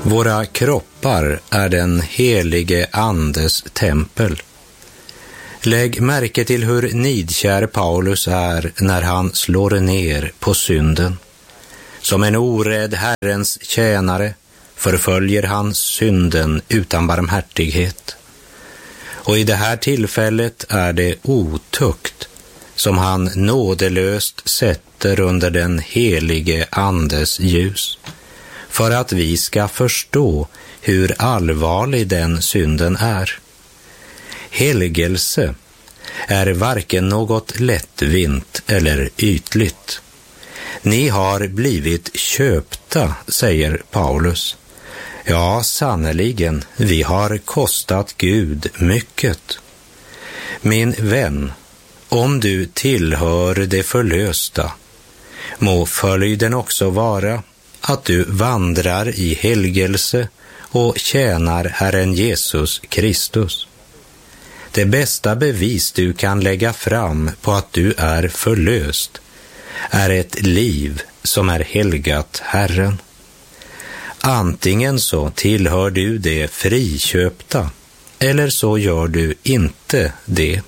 Våra kroppar är den helige Andes tempel. Lägg märke till hur nidkär Paulus är när han slår ner på synden. Som en orädd Herrens tjänare förföljer han synden utan barmhärtighet. Och i det här tillfället är det otukt som han nådelöst sätter under den helige Andes ljus, för att vi ska förstå hur allvarlig den synden är. Helgelse är varken något lättvint eller ytligt. Ni har blivit köpta, säger Paulus. Ja, sannoliken, vi har kostat Gud mycket. Min vän, om du tillhör det förlösta, må följden också vara att du vandrar i helgelse och tjänar Herren Jesus Kristus. Det bästa bevis du kan lägga fram på att du är förlöst är ett liv som är helgat Herren. Antingen så tillhör du det friköpta, eller så gör du inte det.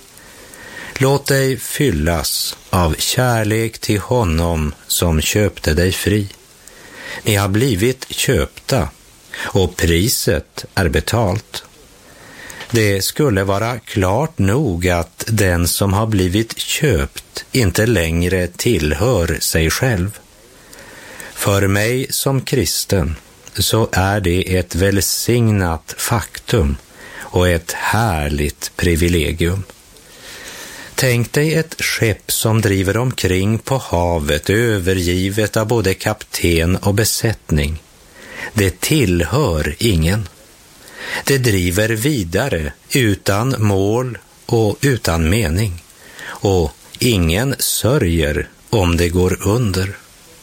Låt dig fyllas av kärlek till honom som köpte dig fri. Ni har blivit köpta och priset är betalt. Det skulle vara klart nog att den som har blivit köpt inte längre tillhör sig själv. För mig som kristen så är det ett välsignat faktum och ett härligt privilegium. Tänk dig ett skepp som driver omkring på havet, övergivet av både kapten och besättning. Det tillhör ingen. Det driver vidare utan mål och utan mening, och ingen sörjer om det går under.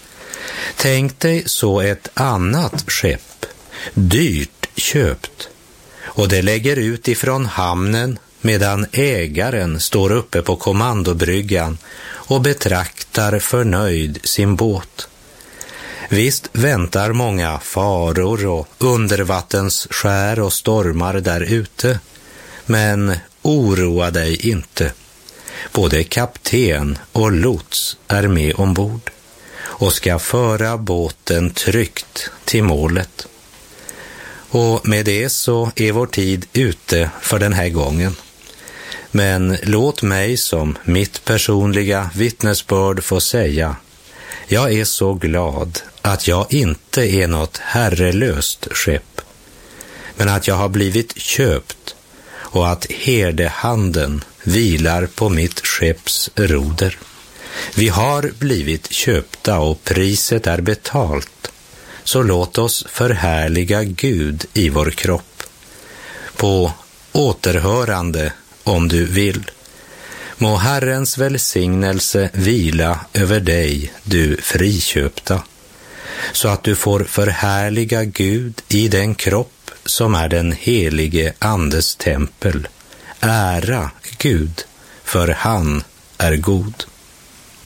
Tänk dig så ett annat skepp, dyrt köpt, och det lägger ut ifrån hamnen medan ägaren står uppe på kommandobryggan och betraktar förnöjd sin båt. Visst väntar många faror och undervattensskär och stormar där ute, men oroa dig inte. Både kapten och lots är med ombord och ska föra båten tryggt till målet. Och med det så är vår tid ute för den här gången. Men låt mig som mitt personliga vittnesbörd få säga: jag är så glad att jag inte är något herrelöst skepp, men att jag har blivit köpt och att herdehanden vilar på mitt skepps roder. Vi har blivit köpta och priset är betalt, så låt oss förhärliga Gud i vår kropp. På återhörande om du vill. Må Herrens välsignelse vila över dig, du friköpta, så att du får förhärliga Gud i den kropp som är den helige Andes tempel. Ära Gud, för han är god.